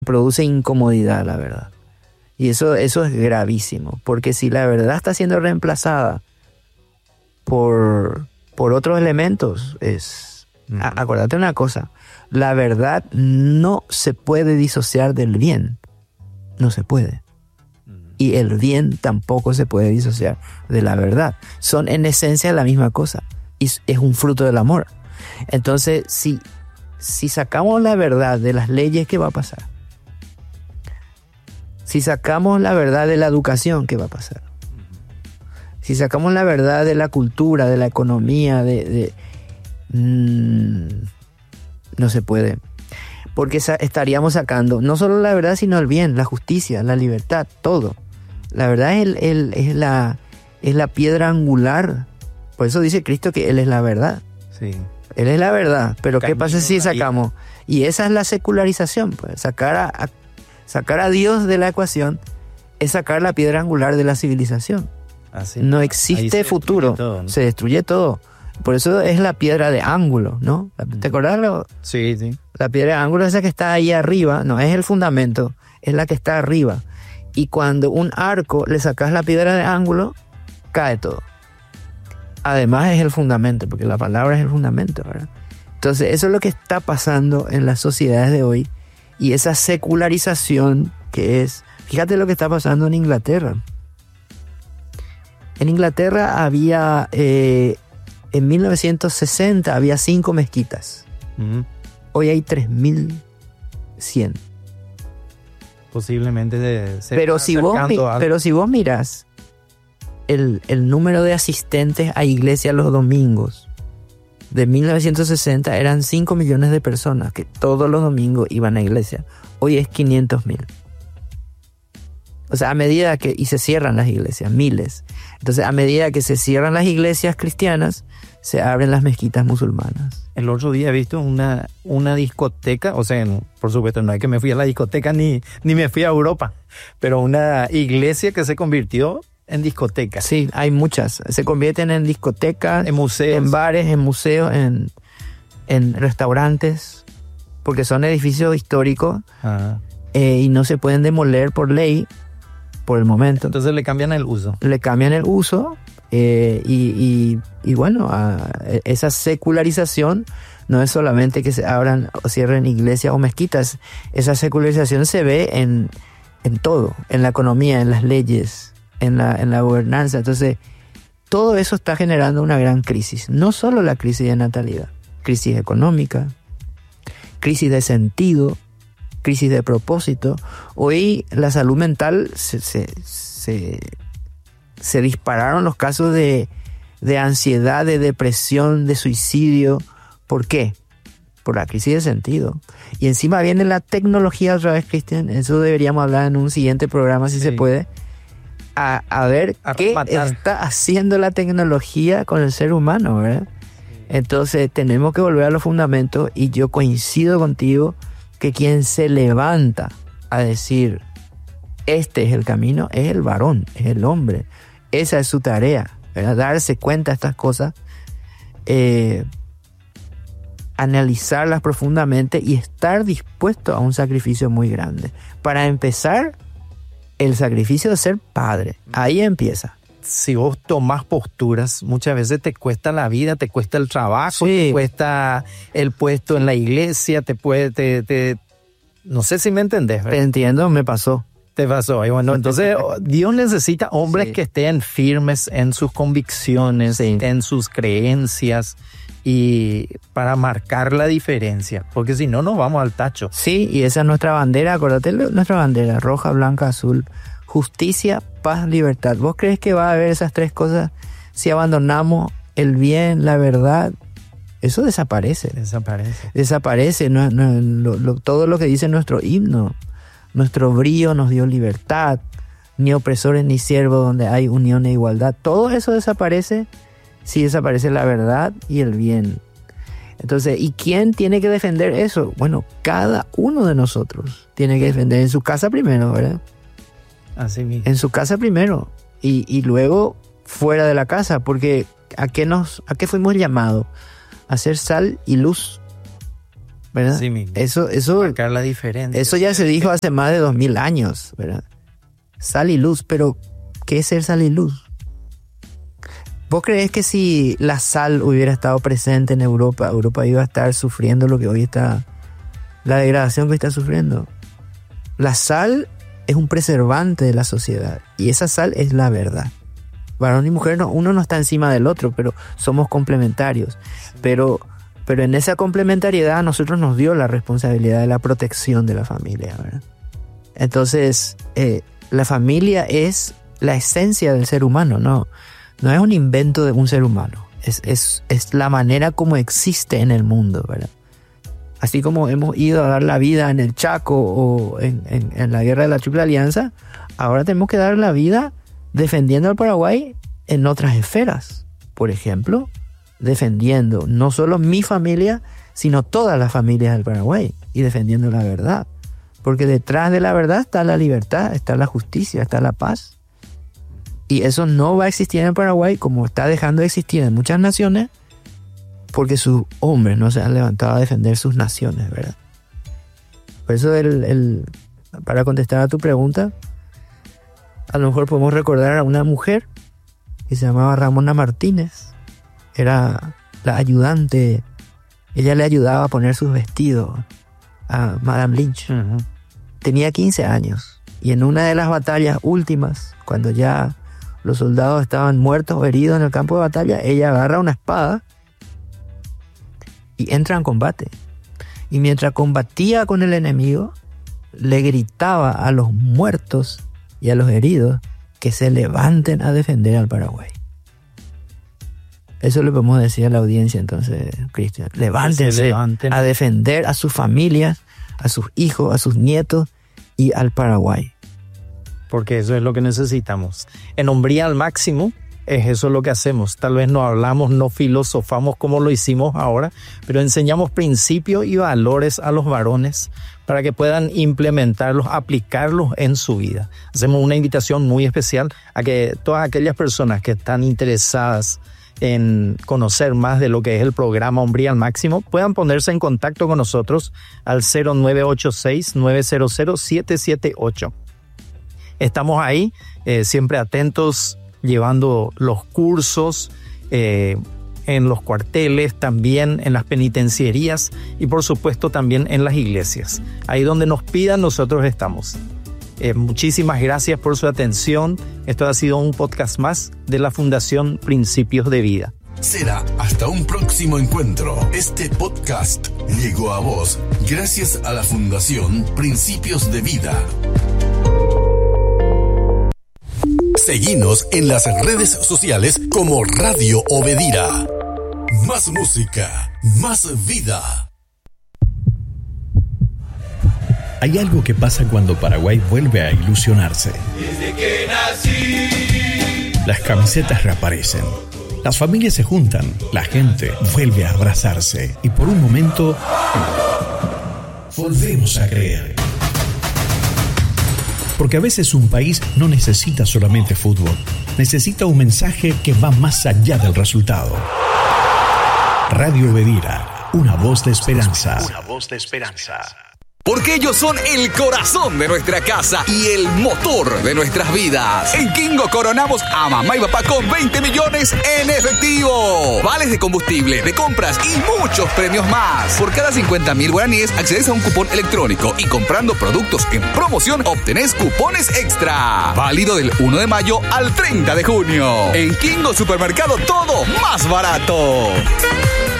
produce incomodidad, la verdad. Y eso es gravísimo, porque si la verdad está siendo reemplazada por otros elementos, acuérdate una cosa, la verdad no se puede disociar del bien, no se puede. Y el bien tampoco se puede disociar de la verdad. Son en esencia la misma cosa, y es un fruto del amor. Entonces, si sacamos la verdad de las leyes, ¿qué va a pasar? Si sacamos la verdad de la educación, ¿qué va a pasar? Si sacamos la verdad de la cultura, de la economía, no se puede. Porque estaríamos sacando no solo la verdad, sino el bien, la justicia, la libertad, todo. La verdad es la piedra angular. Por eso dice Cristo que Él es la verdad. Sí. Él es la verdad. Pero ¿qué pasa si sacamos? Y esa es la secularización, pues. Sacar a Dios de la ecuación es sacar la piedra angular de la civilización. Así, no existe futuro. Todo, ¿no? Se destruye todo. Por eso es la piedra de ángulo, ¿no? ¿Te acordás? Sí, sí. La piedra de ángulo es esa que está ahí arriba. No es el fundamento, es la que está arriba. Y cuando un arco le sacas la piedra de ángulo, cae todo. Además es el fundamento, porque la palabra es el fundamento, ¿verdad? Entonces eso es lo que está pasando en las sociedades de hoy. Y esa secularización que es... Fíjate lo que está pasando en Inglaterra. En Inglaterra había... en 1960 había 5 mezquitas. Hoy hay 3.100. Posiblemente pero si vos mirás el número de asistentes a iglesia los domingos de 1960 eran 5 millones de personas que todos los domingos iban a iglesia. Hoy es 500.000. O sea, a medida que... Y se cierran las iglesias, miles. Entonces, a medida que se cierran las iglesias cristianas, se abren las mezquitas musulmanas. El otro día he visto una discoteca, o sea, por supuesto no es que me fui a la discoteca ni me fui a Europa, pero una iglesia que se convirtió en discoteca. Sí, hay muchas. Se convierten en discotecas, en museos, en bares, en museos, en restaurantes, porque son edificios históricos y no se pueden demoler por ley por el momento. Entonces le cambian el uso. Le cambian el uso y bueno, esa secularización no es solamente que se abran o cierren iglesias o mezquitas. Esa secularización se ve en todo, en la economía, en las leyes, en la gobernanza. Entonces, todo eso está generando una gran crisis. No solo la crisis de natalidad, crisis económica, crisis de sentido, crisis de propósito. Hoy la salud mental se dispararon los casos de ansiedad, de depresión, de suicidio. ¿Por qué? Por la crisis de sentido. Y encima viene la tecnología otra vez, Cristian. Eso deberíamos hablar en un siguiente programa, si se puede. A ver qué está haciendo la tecnología con el ser humano, ¿verdad? Entonces tenemos que volver a los fundamentos, y yo coincido contigo que quien se levanta a decir este es el camino es el varón, es el hombre. Esa es su tarea, ¿verdad? Darse cuenta de estas cosas, analizarlas profundamente y estar dispuesto a un sacrificio muy grande. Para empezar, el sacrificio de ser padre. Ahí empieza. Si vos tomás posturas, muchas veces te cuesta la vida, te cuesta el trabajo, sí, te cuesta el puesto en la iglesia, no sé si me entendés, ¿verdad? Te entiendo, me pasó. Te pasó. Y bueno, entonces Dios necesita hombres que estén firmes en sus convicciones, en sus creencias, y para marcar la diferencia, porque si no nos vamos al tacho. Sí, y esa es nuestra bandera, acuérdate, nuestra bandera, roja, blanca, azul, justicia, paz, libertad. ¿Vos crees que va a haber esas 3 cosas si abandonamos el bien, la verdad? Eso desaparece. Desaparece. Todo lo que dice nuestro himno. Nuestro brío nos dio libertad, ni opresores ni siervos, donde hay unión e igualdad. Todo eso desaparece si desaparece la verdad y el bien. Entonces, ¿y quién tiene que defender eso? Bueno, cada uno de nosotros tiene que defender en su casa primero, ¿verdad? Así mismo. En su casa primero y luego fuera de la casa, porque ¿a qué fuimos llamados? A ser sal y luz. ¿verdad? Sí mismo. Eso marcar la diferencia. Eso ya se dijo hace más de 2000 años, ¿verdad? Sal y luz, pero ¿qué es ser sal y luz? ¿Vos creés que si la sal hubiera estado presente en Europa iba a estar sufriendo lo que hoy está, la degradación que está sufriendo? La sal es un preservante de la sociedad y esa sal es la verdad. Varón y mujer, uno no está encima del otro, pero somos complementarios. Pero en esa complementariedad a nosotros nos dio la responsabilidad de la protección de la familia, ¿verdad? Entonces, la familia es la esencia del ser humano, no es un invento de un ser humano. Es la manera como existe en el mundo, ¿verdad? Así como hemos ido a dar la vida en el Chaco o en la guerra de la Triple Alianza, ahora tenemos que dar la vida defendiendo al Paraguay en otras esferas. Por ejemplo, defendiendo no solo mi familia, sino todas las familias del Paraguay y defendiendo la verdad. Porque detrás de la verdad está la libertad, está la justicia, está la paz. Y eso no va a existir en el Paraguay como está dejando de existir en muchas naciones porque sus hombres no se han levantado a defender sus naciones, ¿verdad? Por eso para contestar a tu pregunta, a lo mejor podemos recordar a una mujer que se llamaba Ramona Martínez. Era la ayudante. Ella le ayudaba a poner sus vestidos a Madame Lynch. Uh-huh. Tenía 15 años. Y en una de las batallas últimas, cuando ya los soldados estaban muertos o heridos en el campo de batalla, ella agarra una espada y entra en combate. Y mientras combatía con el enemigo, le gritaba a los muertos y a los heridos que se levanten a defender al Paraguay. Eso le podemos decir a la audiencia entonces, Cristian. Levántense a defender a sus familias, a sus hijos, a sus nietos y al Paraguay. Porque eso es lo que necesitamos. En hombría al máximo, es eso lo que hacemos. Tal vez no hablamos, no filosofamos como lo hicimos ahora, pero enseñamos principios y valores a los varones para que puedan implementarlos, aplicarlos en su vida. Hacemos una invitación muy especial a que todas aquellas personas que están interesadas en conocer más de lo que es el programa Hombría al Máximo puedan ponerse en contacto con nosotros al 0986-900-778. Estamos ahí, siempre atentos, llevando los cursos en los cuarteles, también en las penitenciarías y por supuesto también en las iglesias. Ahí donde nos pidan, nosotros estamos. Muchísimas gracias por su atención. Esto ha sido un podcast más de la Fundación Principios de Vida. Será hasta un próximo encuentro. Este podcast llegó a vos gracias a la Fundación Principios de Vida. Seguinos en las redes sociales como Radio Obedira. Más música, más vida. Hay algo que pasa cuando Paraguay vuelve a ilusionarse. Desde que nací. Las camisetas reaparecen. Las familias se juntan. La gente vuelve a abrazarse. Y por un momento, volvemos a creer. Porque a veces un país no necesita solamente fútbol. Necesita un mensaje que va más allá del resultado. Radio Obedira, una voz de esperanza. Una voz de esperanza. Porque ellos son el corazón de nuestra casa y el motor de nuestras vidas. En Kingo coronamos a mamá y papá con 20 millones en efectivo. Vales de combustible, de compras y muchos premios más. Por cada 50.000 guaraníes accedes a un cupón electrónico y comprando productos en promoción obtenés cupones extra. Válido del 1 de mayo al 30 de junio. En Kingo Supermercado todo más barato.